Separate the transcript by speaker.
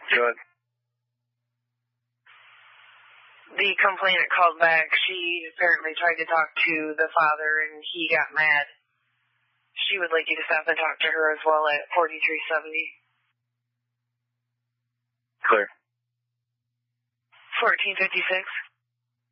Speaker 1: Go ahead.
Speaker 2: The complainant called back. She apparently tried to talk to the father, and he got mad. She would like you to stop and talk to her as well at 4370.
Speaker 1: Clear.
Speaker 2: 1456.